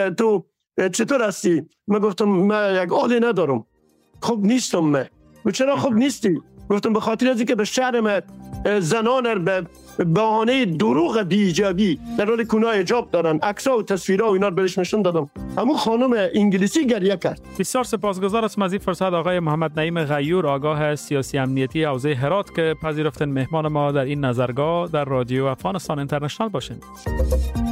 تو چطور هستی؟ من گفتم من یک حالی ندارم، خوب نیستم. من چرا خوب نیستی؟ گفتم به خاطر از اینکه به شهر من زنان به بهانه دروغ بی‌ایجابی در حال کنای حجاب دارن، عکس‌ها و تصویرها و اینا رو بهش نشون دادم. همون خانم انگلیسی گریه کرد. بسیار سپاسگزار هستم از این فرصت آقای محمد نعیم غیور، آگاه سیاسی امنیتی حوزه هرات، که پذیرفتن مهمان ما در این نظرگاه در رادیو افغانستان اینترنشنال باشین.